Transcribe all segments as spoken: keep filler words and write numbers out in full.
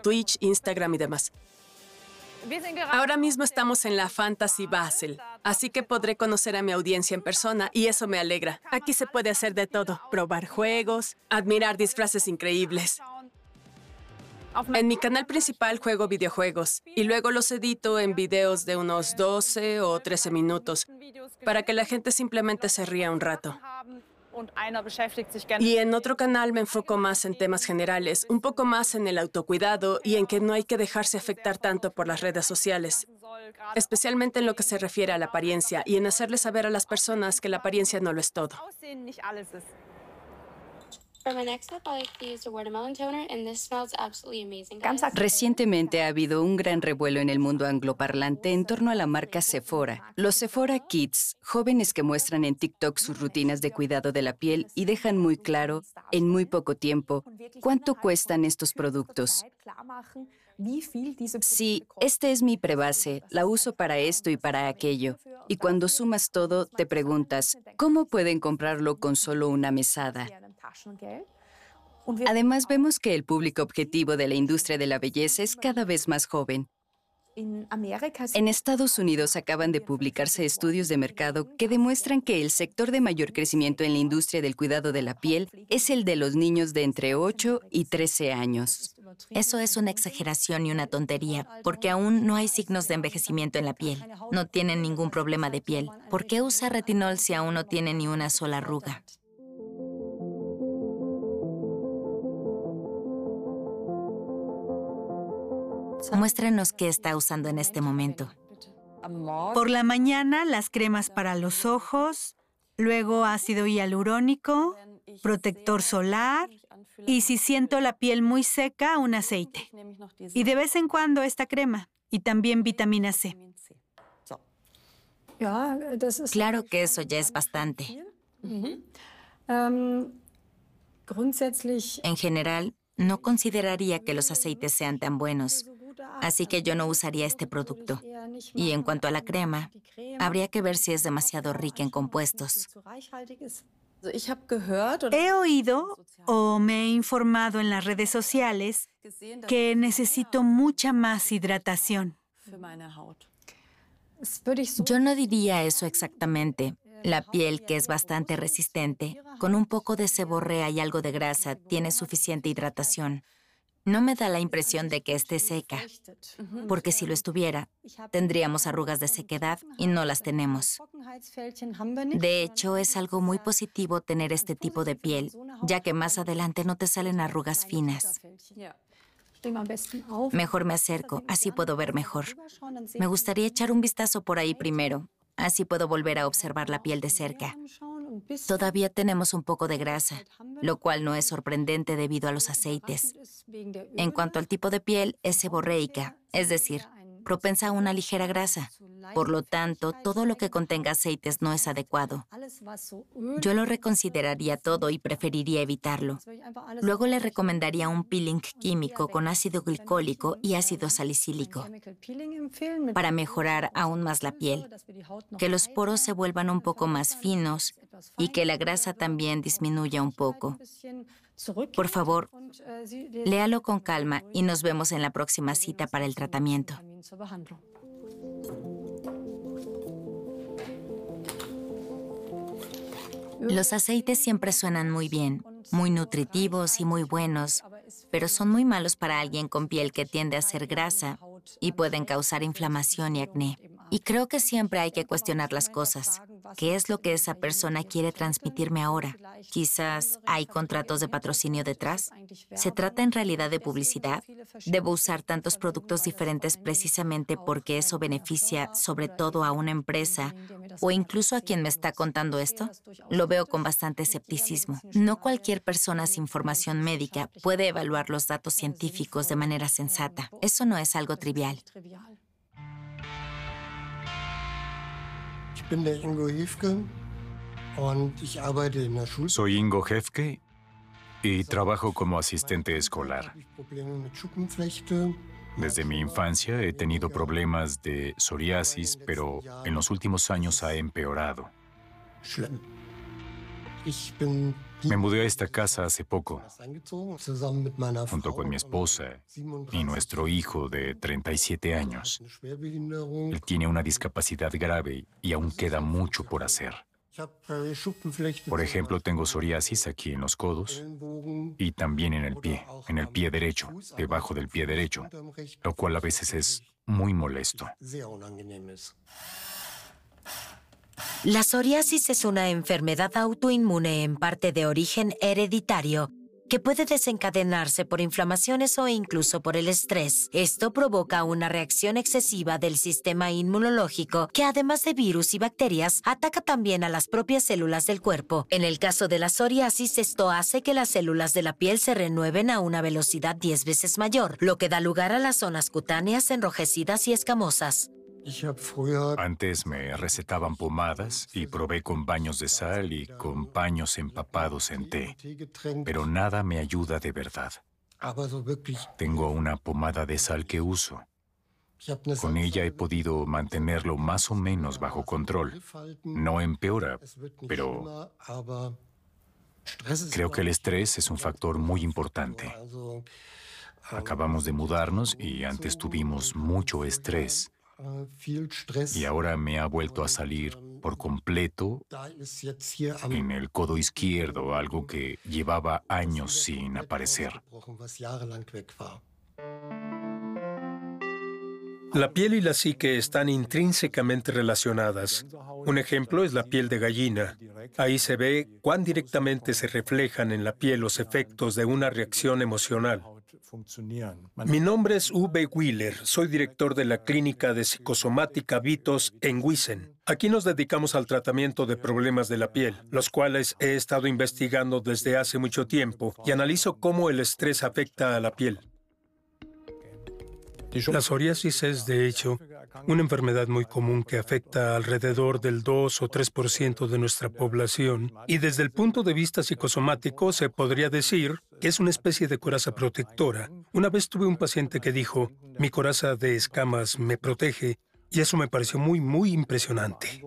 Twitch, Instagram y demás. Ahora mismo estamos en la Fantasy Basel, así que podré conocer a mi audiencia en persona y eso me alegra. Aquí se puede hacer de todo, probar juegos, admirar disfraces increíbles. En mi canal principal juego videojuegos y luego los edito en videos de unos doce o trece minutos para que la gente simplemente se ría un rato. Y en otro canal me enfoco más en temas generales, un poco más en el autocuidado y en que no hay que dejarse afectar tanto por las redes sociales, especialmente en lo que se refiere a la apariencia y en hacerles saber a las personas que la apariencia no lo es todo. Recientemente ha habido un gran revuelo en el mundo angloparlante en torno a la marca Sephora. Los Sephora Kids, jóvenes que muestran en TikTok sus rutinas de cuidado de la piel y dejan muy claro, en muy poco tiempo, cuánto cuestan estos productos. Sí, este es mi prebase, la uso para esto y para aquello. Y cuando sumas todo, te preguntas, ¿cómo pueden comprarlo con solo una mesada? Además, vemos que el público objetivo de la industria de la belleza es cada vez más joven. En Estados Unidos acaban de publicarse estudios de mercado que demuestran que el sector de mayor crecimiento en la industria del cuidado de la piel es el de los niños de entre ocho y trece años. Eso es una exageración y una tontería, porque aún no hay signos de envejecimiento en la piel. No tienen ningún problema de piel. ¿Por qué usar retinol si aún no tiene ni una sola arruga? Muéstrenos qué está usando en este momento. Por la mañana, las cremas para los ojos, luego ácido hialurónico, protector solar y si siento la piel muy seca, un aceite. Y de vez en cuando esta crema y también vitamina C. Claro que eso ya es bastante. En general, no consideraría que los aceites sean tan buenos, así que yo no usaría este producto. Y en cuanto a la crema, habría que ver si es demasiado rica en compuestos. He oído o me he informado en las redes sociales que necesito mucha más hidratación. Yo no diría eso exactamente. La piel, que es bastante resistente, con un poco de seborrea y algo de grasa, tiene suficiente hidratación. No me da la impresión de que esté seca, porque si lo estuviera, tendríamos arrugas de sequedad y no las tenemos. De hecho, es algo muy positivo tener este tipo de piel, ya que más adelante no te salen arrugas finas. Mejor me acerco, así puedo ver mejor. Me gustaría echar un vistazo por ahí primero. Así puedo volver a observar la piel de cerca. Todavía tenemos un poco de grasa, lo cual no es sorprendente debido a los aceites. En cuanto al tipo de piel, es seborreica, es decir, propensa a una ligera grasa. Por lo tanto, todo lo que contenga aceites no es adecuado. Yo lo reconsideraría todo y preferiría evitarlo. Luego le recomendaría un peeling químico con ácido glicólico y ácido salicílico para mejorar aún más la piel, que los poros se vuelvan un poco más finos y que la grasa también disminuya un poco. Por favor, léalo con calma y nos vemos en la próxima cita para el tratamiento. Los aceites siempre suenan muy bien, muy nutritivos y muy buenos, pero son muy malos para alguien con piel que tiende a ser grasa y pueden causar inflamación y acné. Y creo que siempre hay que cuestionar las cosas. ¿Qué es lo que esa persona quiere transmitirme ahora? Quizás hay contratos de patrocinio detrás. ¿Se trata en realidad de publicidad? ¿Debo usar tantos productos diferentes precisamente porque eso beneficia sobre todo a una empresa o incluso a quien me está contando esto? Lo veo con bastante escepticismo. No cualquier persona sin formación médica puede evaluar los datos científicos de manera sensata. Eso no es algo trivial. Soy Ingo Hefke y trabajo como asistente escolar. Desde mi infancia he tenido problemas de psoriasis, pero en los últimos años ha empeorado. Me mudé a esta casa hace poco, junto con mi esposa y nuestro hijo de treinta y siete años. Él tiene una discapacidad grave y aún queda mucho por hacer. Por ejemplo, tengo psoriasis aquí en los codos y también en el pie, en el pie derecho, debajo del pie derecho, lo cual a veces es muy molesto. La psoriasis es una enfermedad autoinmune en parte de origen hereditario que puede desencadenarse por inflamaciones o incluso por el estrés. Esto provoca una reacción excesiva del sistema inmunológico que, además de virus y bacterias, ataca también a las propias células del cuerpo. En el caso de la psoriasis, esto hace que las células de la piel se renueven a una velocidad diez veces mayor, lo que da lugar a las zonas cutáneas enrojecidas y escamosas. Antes me recetaban pomadas y probé con baños de sal y con paños empapados en té, pero nada me ayuda de verdad. Tengo una pomada de sal que uso. Con ella he podido mantenerlo más o menos bajo control. No empeora, pero creo que el estrés es un factor muy importante. Acabamos de mudarnos y antes tuvimos mucho estrés. Y ahora me ha vuelto a salir por completo en el codo izquierdo, algo que llevaba años sin aparecer. La piel y la psique están intrínsecamente relacionadas. Un ejemplo es la piel de gallina. Ahí se ve cuán directamente se reflejan en la piel los efectos de una reacción emocional. Mi nombre es Uwe Wheeler, soy director de la Clínica de Psicosomática Vitos en Wiesen. Aquí nos dedicamos al tratamiento de problemas de la piel, los cuales he estado investigando desde hace mucho tiempo y analizo cómo el estrés afecta a la piel. La psoriasis es, de hecho, una enfermedad muy común que afecta alrededor del dos o tres por ciento de nuestra población y desde el punto de vista psicosomático se podría decir que es una especie de coraza protectora. Una vez tuve un paciente que dijo, mi coraza de escamas me protege, y eso me pareció muy, muy impresionante.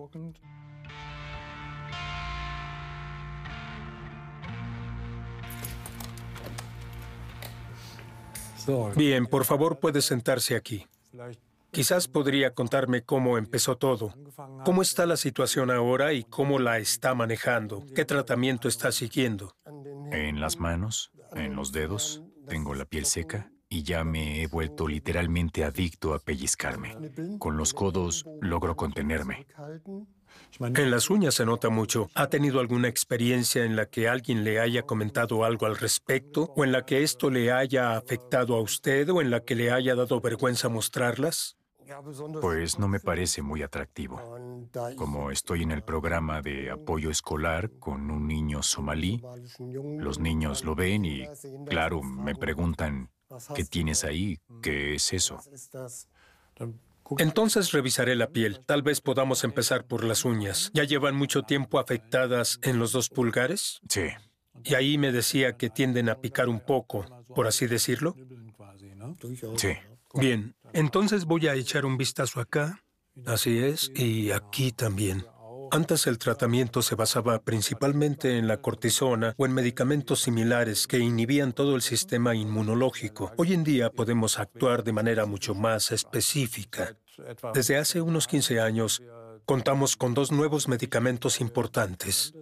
Bien, por favor, puede sentarse aquí. Quizás podría contarme cómo empezó todo, cómo está la situación ahora y cómo la está manejando, qué tratamiento está siguiendo. En las manos, en los dedos, tengo la piel seca y ya me he vuelto literalmente adicto a pellizcarme. Con los codos logro contenerme. En las uñas se nota mucho. ¿Ha tenido alguna experiencia en la que alguien le haya comentado algo al respecto? ¿O en la que esto le haya afectado a usted? ¿O en la que le haya dado vergüenza mostrarlas? Pues no me parece muy atractivo. Como estoy en el programa de apoyo escolar con un niño somalí, los niños lo ven y, claro, me preguntan, ¿qué tienes ahí? ¿Qué es eso? Entonces revisaré la piel. Tal vez podamos empezar por las uñas. ¿Ya llevan mucho tiempo afectadas en los dos pulgares? Sí. Y ahí me decía que tienden a picar un poco, por así decirlo. Sí. Bien, entonces voy a echar un vistazo acá. Así es, y aquí también. Antes el tratamiento se basaba principalmente en la cortisona o en medicamentos similares que inhibían todo el sistema inmunológico. Hoy en día podemos actuar de manera mucho más específica. Desde hace unos quince años, contamos con dos nuevos medicamentos importantes.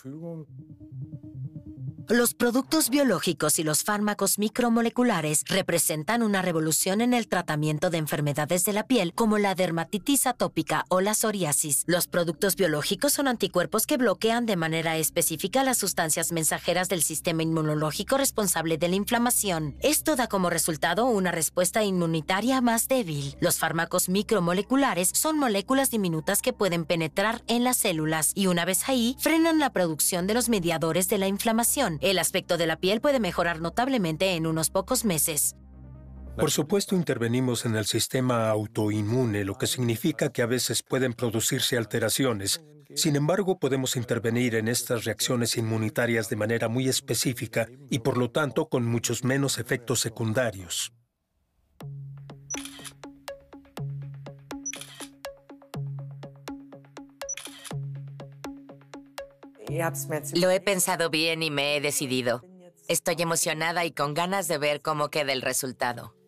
Los productos biológicos y los fármacos micromoleculares representan una revolución en el tratamiento de enfermedades de la piel como la dermatitis atópica o la psoriasis. Los productos biológicos son anticuerpos que bloquean de manera específica las sustancias mensajeras del sistema inmunológico responsable de la inflamación. Esto da como resultado una respuesta inmunitaria más débil. Los fármacos micromoleculares son moléculas diminutas que pueden penetrar en las células y una vez ahí frenan la producción de los mediadores de la inflamación. El aspecto de la piel puede mejorar notablemente en unos pocos meses. Por supuesto, intervenimos en el sistema autoinmune, lo que significa que a veces pueden producirse alteraciones. Sin embargo, podemos intervenir en estas reacciones inmunitarias de manera muy específica y, por lo tanto, con muchos menos efectos secundarios. Lo he pensado bien y me he decidido. Estoy emocionada y con ganas de ver cómo queda el resultado.